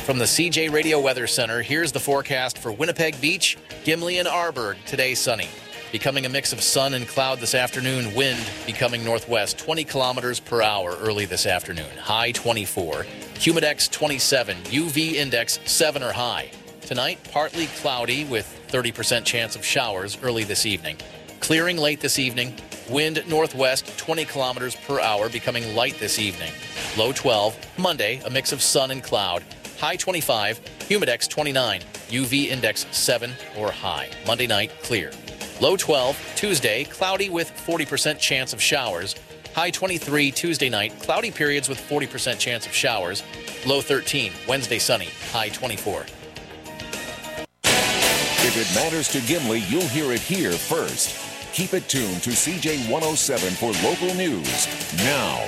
From the CJ Radio Weather Center, here's the forecast for Winnipeg Beach, Gimli, and Arborg. Today, sunny. Becoming a mix of sun and cloud this afternoon. Wind becoming northwest, 20 kilometers per hour early this afternoon. High 24. Humidex 27. UV index 7 or high. Tonight, partly cloudy with 30% chance of showers early this evening. Clearing late this evening. Wind northwest, 20 kilometers per hour, becoming light this evening. Low 12. Monday, a mix of sun and cloud. High 25, Humidex 29, UV index 7 or high. Monday night, clear. Low 12, Tuesday, cloudy with 40% chance of showers. High 23, Tuesday night, cloudy periods with 40% chance of showers. Low 13, Wednesday sunny, high 24. If it matters to Gimli, you'll hear it here first. Keep it tuned to CJ 107 for local news. Now,